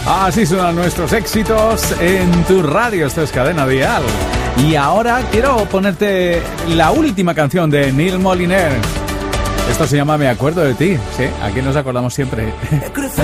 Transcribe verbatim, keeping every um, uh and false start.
Así suenan nuestros éxitos en tu radio. Esto es Cadena Dial. Y ahora quiero ponerte la última canción de Neil Moliner. Esto se llama Me acuerdo de ti. Sí, aquí nos acordamos siempre.